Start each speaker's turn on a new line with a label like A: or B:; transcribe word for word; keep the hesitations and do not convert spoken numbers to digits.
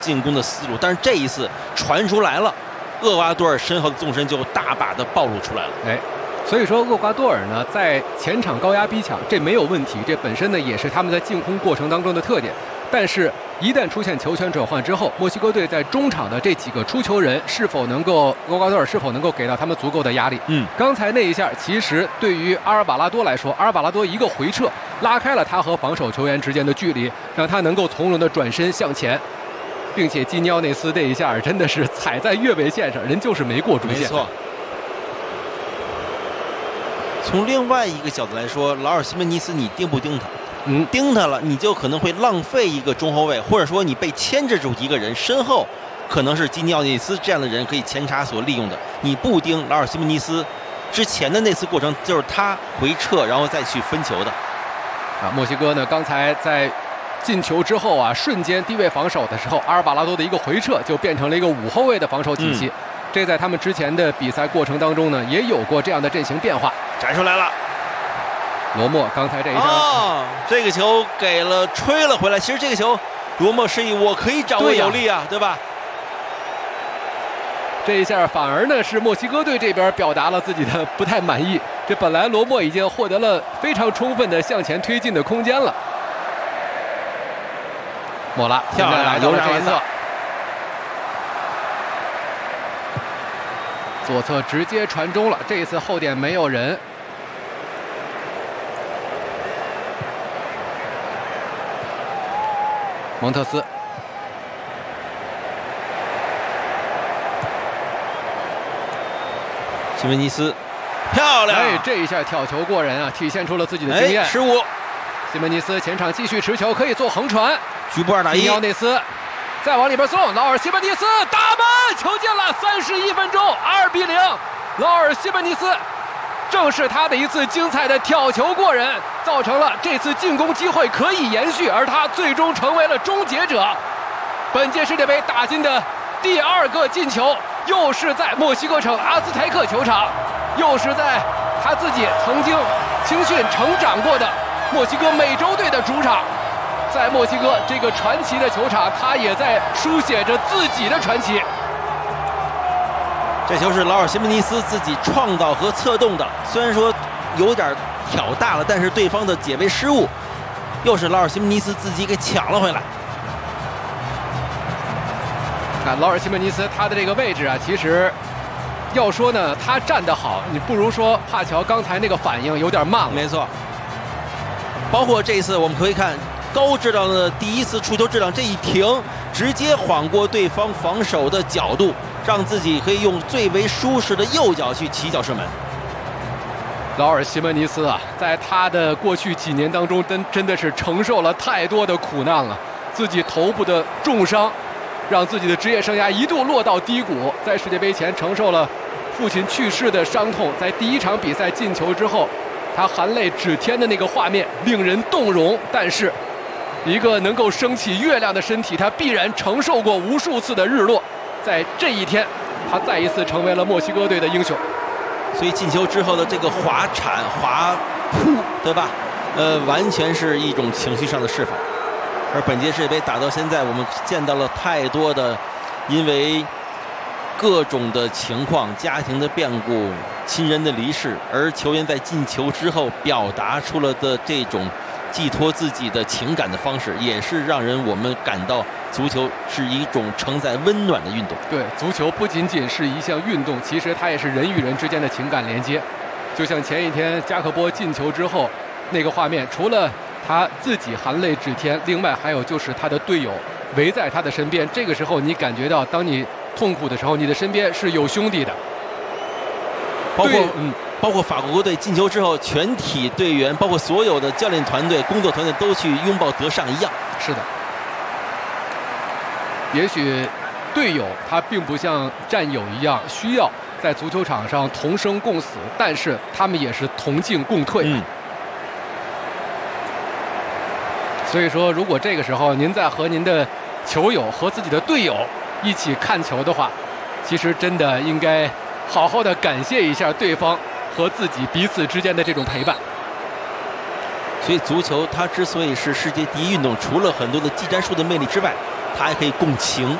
A: 进攻的思路，但是这一次传出来了，厄瓜多尔身后的纵深就大把的暴露出来了。
B: 哎，所以说厄瓜多尔呢，在前场高压逼抢，这没有问题，这本身呢也是他们在进攻过程当中的特点。但是，一旦出现球权转换之后，墨西哥队在中场的这几个出球人是否能够厄瓜多尔是否能够给到他们足够的压力？
A: 嗯，
B: 刚才那一下，其实对于阿尔瓦拉多来说，阿尔瓦拉多一个回撤，拉开了他和防守球员之间的距离，让他能够从容的转身向前。并且基尼奥内斯这一下真的是踩在越位线上，人就是没过中线。
A: 没错。从另外一个角度来说，劳尔·西门尼斯，你盯不盯他？
B: 嗯，
A: 盯他了，你就可能会浪费一个中后卫，或者说你被牵制住一个人，身后可能是基尼奥内斯这样的人可以前插所利用的。你不盯劳尔·西门尼斯，之前的那次过程就是他回撤然后再去分球的。
B: 啊，墨西哥呢，刚才在进球之后啊，瞬间低位防守的时候，阿尔巴拉多的一个回撤就变成了一个五后卫的防守体系。嗯、这在他们之前的比赛过程当中呢，也有过这样的阵型变化。
A: 展出来了，
B: 罗莫刚才这一下，
A: 哦，这个球给了吹了回来。其实这个球，罗莫示意我可以掌握有力啊，对吧？
B: 这一下反而呢是墨西哥队这边表达了自己的不太满意。这本来罗莫已经获得了非常充分的向前推进的空间了。莫拉现在来到了这一侧，左侧直接传中了。这一次后点没有人，蒙特斯，
A: 西门尼斯，漂亮！
B: 哎，这一下挑球过人啊，体现出了自己的经验。
A: 失误，
B: 西门尼斯前场继续持球，可以做横传。
A: 局部二打一，
B: 基尼奥内斯再往里边送，劳尔·西门尼斯打门，球进了，三十一分钟，二比零。劳尔·西门尼斯正是他的一次精彩的挑球过人，造成了这次进攻机会可以延续，而他最终成为了终结者。本届世界杯打进的第二个进球，又是在墨西哥城阿兹台克球场，又是在他自己曾经青训成长过的墨西哥美洲队的主场。在墨西哥这个传奇的球场，他也在书写着自己的传奇。
A: 这球是劳尔·西门尼斯自己创造和策动的，虽然说有点挑大了，但是对方的解围失误，又是劳尔·西门尼斯自己给抢了回来。
B: 看劳尔·西门尼斯他的这个位置啊，其实要说呢，他站得好，你不如说帕乔刚才那个反应有点慢了。
A: 没错，包括这一次我们可以看。高质量的第一次出球质量，这一停直接晃过对方防守的角度，让自己可以用最为舒适的右脚去起脚射门。
B: 劳尔·西门尼斯啊，在他的过去几年当中，真真的是承受了太多的苦难了。自己头部的重伤，让自己的职业生涯一度落到低谷。在世界杯前承受了父亲去世的伤痛，在第一场比赛进球之后，他含泪指天的那个画面令人动容，但是。一个能够升起月亮的身体，他必然承受过无数次的日落。在这一天，他再一次成为了墨西哥队的英雄。
A: 所以进球之后的这个滑铲、滑扑，对吧？呃，完全是一种情绪上的释放。而本届世界杯打到现在，我们见到了太多的因为各种的情况、家庭的变故、亲人的离世，而球员在进球之后表达出了的这种。寄托自己的情感的方式，也是让人我们感到足球是一种承载温暖的运动。
B: 对，足球不仅仅是一项运动，其实它也是人与人之间的情感连接。就像前一天加克波进球之后那个画面，除了他自己含泪指天，另外还有就是他的队友围在他的身边。这个时候你感觉到，当你痛苦的时候，你的身边是有兄弟的。
A: 包括嗯。包括法国国队进球之后，全体队员，包括所有的教练团队、工作团队都去拥抱德尚一样。
B: 是的，也许队友他并不像战友一样需要在足球场上同生共死，但是他们也是同进共退。嗯。所以说，如果这个时候您在和您的球友和自己的队友一起看球的话，其实真的应该好好的感谢一下对方。和自己彼此之间的这种陪伴，
A: 所以足球它之所以是世界第一运动，除了很多的技战术的魅力之外， 他还可以共情，